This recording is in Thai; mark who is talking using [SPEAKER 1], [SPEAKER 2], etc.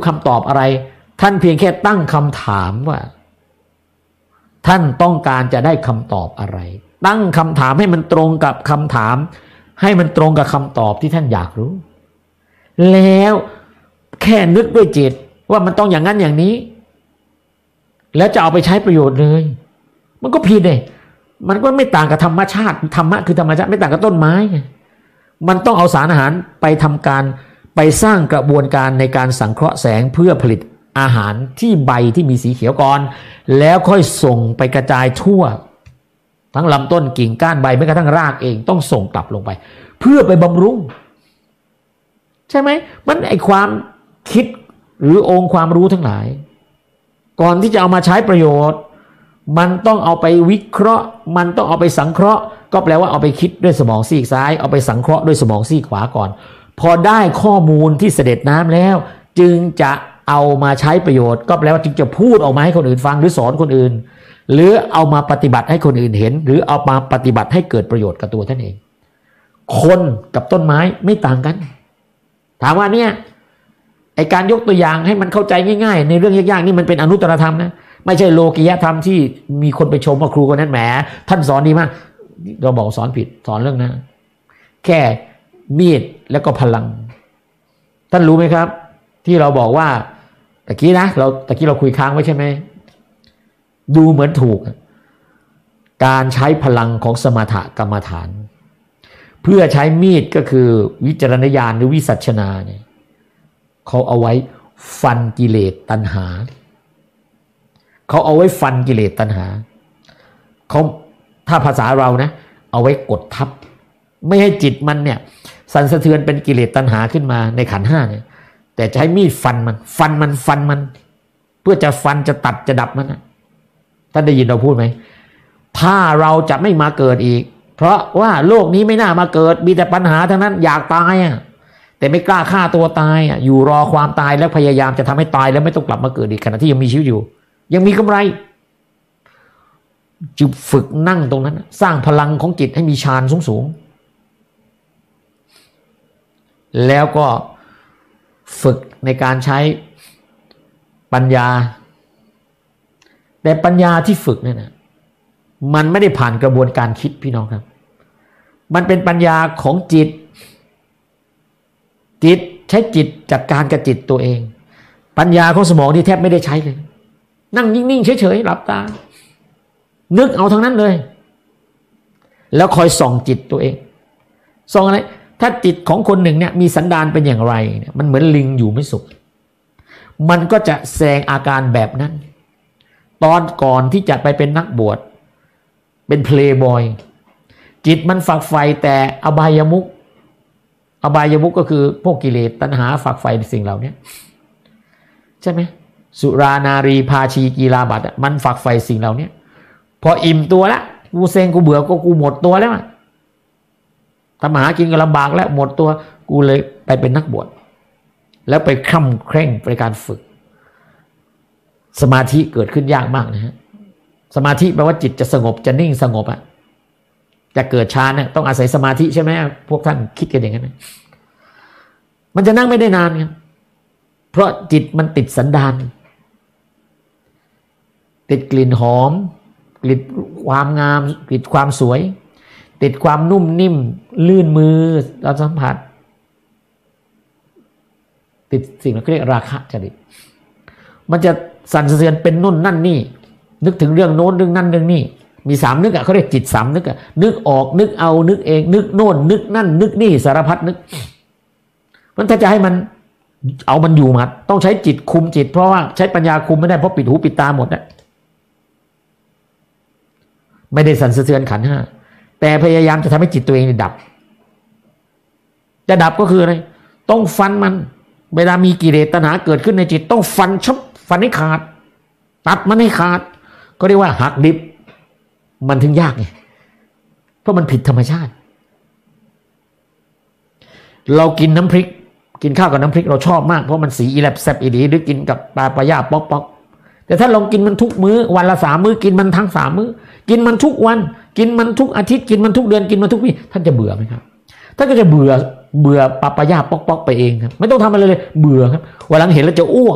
[SPEAKER 1] คำตอบอะไรท่านเพียงแค่ตั้งคำถามว่าท่านต้องการจะได้คำตอบอะไรตั้งคำถามให้มันตรงกับคำถามให้มันตรงกับคำตอบที่ท่านอยากรู้แล้วแค่นึกด้วยจิตว่ามันต้องอย่างนั้นอย่างนี้แล้วจะเอาไปใช้ประโยชน์เลยมันก็ผิดเลยมันก็ไม่ต่างกับธรรมชาติธรรมะคือธรรมชาติไม่ต่างกับต้นไม้ไงมันต้องเอาสารอาหารไปทำการไปสร้างกระบวนการในการสังเคราะห์แสงเพื่อผลิตอาหารที่ใบที่มีสีเขียวก่อนแล้วค่อยส่งไปกระจายทั่วทั้งลำต้นกิ่งก้านใบแม้กระทั่งรากเองต้องส่งกลับลงไปเพื่อไปบำรุงใช่ไหมมันไอความคิดหรือองค์ความรู้ทั้งหลายก่อนที่จะเอามาใช้ประโยชน์มันต้องเอาไปวิเคราะห์มันต้องเอาไปสังเคราะห์ก็แปลว่าเอาไปคิดด้วยสมองซีกซ้ายเอาไปสังเคราะห์ด้วยสมองซีกขวาก่อนพอได้ข้อมูลที่เสด็จน้ำแล้วจึงจะเอามาใช้ประโยชน์ก็แปลว่าจึงจะพูดออกมาให้คนอื่นฟังหรือสอนคนอื่นหรือเอามาปฏิบัติให้คนอื่นเห็นหรือเอามาปฏิบัติให้เกิดประโยชน์กับตัวท่านเองคนกับต้นไม้ไม่ต่างกันถามว่าเนี่ยไอการยกตัวอย่างให้มันเข้าใจง่ายๆในเรื่องยากๆนี่มันเป็นอนุตตรธรรมนะไม่ใช่โลกิยธรรมที่มีคนไปชมว่าครูคนนั้นแหมท่านสอนดีมากเราบอกสอนผิดสอนเรื่องนั้นแค่มีดแล้วก็พลังท่านรู้ไหมครับที่เราบอกว่าตะกี้เราคุยค้างไว้ใช่ไหมดูเหมือนถูกการใช้พลังของสมถกรรมฐานเพื่อใช้มีดก็คือวิจารณญาณหรือวิสัชนาเนี่ยเขาเอาไว้ฟันกิเลสตัณหาเขาเอาไว้ฟันกิเลสตัณหาเขาถ้าภาษาเรานะเอาไว้กดทับไม่ให้จิตมันเนี่ยสั่นสะเทือนเป็นกิเลสตัณหาขึ้นมาในขันธ์ห้าเนี่ยแต่ใช้มีดฟันมันเพื่อจะฟันจะตัดจะดับมันนะท่านได้ยินเราพูดไหมถ้าเราจะไม่มาเกิดอีกเพราะว่าโลกนี้ไม่น่ามาเกิดมีแต่ปัญหาทั้งนั้นอยากตายแต่ไม่กล้าฆ่าตัวตายอยู่รอความตายแล้วพยายามจะทำให้ตายแล้วไม่ต้องกลับมาเกิดอีกขณะที่ยังมีชีวิตอยู่ยังมีกำไรจึงฝึกนั่งตรงนั้นสร้างพลังของจิตให้มีฌานสูงแล้วก็ฝึกในการใช้ปัญญาแต่ปัญญาที่ฝึกเนี่ยนะมันไม่ได้ผ่านกระบวนการคิดพี่น้องครับมันเป็นปัญญาของจิตใช้จิตจัดการกับจิตตัวเองปัญญาของสมองที่แทบไม่ได้ใช้เลยนั่งนิ่งๆเฉยๆหลับตานึกเอาทั้งนั้นเลยแล้วคอยส่องจิตตัวเองส่องอะไรถ้าจิตของคนหนึ่งเนี่ยมีสันดานเป็นอย่างไรเนี่ยมันเหมือนลิงอยู่ไม่สุขมันก็จะแสดงอาการแบบนั้นตอนก่อนที่จะไปเป็นนักบวชเป็นเพลย์บอยจิตมันฝักใฝ่แต่อบายมุขก็คือพวกกิเลสตัณหาฝักใฝ่สิ่งเหล่านี้ใช่ไหมสุรานารีภาชีกีฬาบัตรมันฝักใฝ่สิ่งเหล่านี้พออิ่มตัวแล้วกูเซ็งกูเบื่อก็กูหมดตัวแล้วทำมาหากินก็ลำบากแล้วหมดตัวกูเลยไปเป็นนักบวชแล้วไปคร่ำเคร่งในการฝึกสมาธิเกิดขึ้นยากมากนะฮะสมาธิแปลว่าจิตจะสงบจะนิ่งสงบจะเกิดฌานต้องอาศัยสมาธิใช่ไหมพวกท่านคิดกันอย่างนั้นมันจะนั่งไม่ได้นานครับเพราะจิตมันติดสันดานติดกลิ่นหอมกลิ่นความงามกลิ่นความสวยติดความนุ่มนิ่มลื่นมือเราสัมผัสติดสิ่งที่เรียกราคะจริตมันจะสั่นสะเทือนเป็นนู่นนั่นนี่นึกถึงเรื่องโน้นเรื่องนั่นเรื่องนี่มีสามนึกเขาเรียกจิตสามนึกนึกออกนึกเอานึกเองนึกโน่นนึกนั่นนึกนี่สารพัดนึกมันถ้าจะให้มันเอามันอยู่มาต้องใช้จิตคุมจิตเพราะว่าใช้ปัญญาคุมไม่ได้เพราะปิดหูปิดตาหมดไม่ได้สั่นสะเทือนขันธ์ห้าแต่พยายามจะทำให้จิตตัวเองดับจะดับก็คืออะไรต้องฟันมันเวลามีกิเลสตัณหาเกิดขึ้นในจิตต้องฟันให้ขาดตัดมันให้ขาดก็เรียกว่าหักดิบมันถึงยากไงเพราะมันผิดธรรมชาติเรากินน้ำพริกกินข้าวกับน้ำพริกเราชอบมากเพราะมันสีอีแลบแซบอีดีหรือกินกับปลาย่าป๊อกแต่ถ้าลองกินมันทุกมื้อวันละ3 มื้อกินมันทั้ง3 มื้อกินมันทุกวันกินมันทุกอาทิตย์กินมันทุกเดือนกินมันทุกปีท่านจะเบื่อไหมครับท่านก็จะเบื่อปลาย่าป๊อกไปเองครับไม่ต้องทำอะไรเลยเบื่อครับวันหลังเห็นแล้วจะอ้วก